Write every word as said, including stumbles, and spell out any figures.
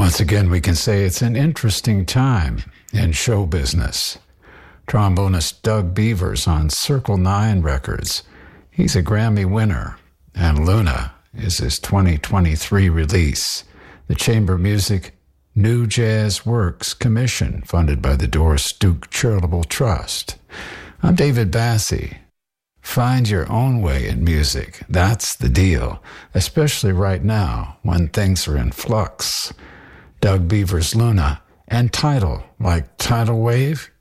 Once again, we can say it's an interesting time in show business. Trombonist Doug Beavers on Circle Nine Records. He's a Grammy winner, and Luna is his twenty twenty-three release. The Chamber Music New Jazz Works Commission, funded by the Doris Duke Charitable Trust. I'm David Bassie. Find your own way in music. That's the deal, especially right now when things are in flux. Doug Beavers' Luna, and Tidal, like tidal wave,